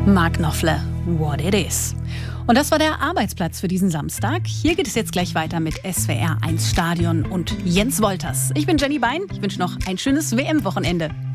Mark Knopfler, What It Is. Und das war der Arbeitsplatz für diesen Samstag. Hier geht es jetzt gleich weiter mit SWR 1 Stadion und Jens Wolters. Ich bin Jenny Bein. Ich wünsche noch ein schönes WM-Wochenende.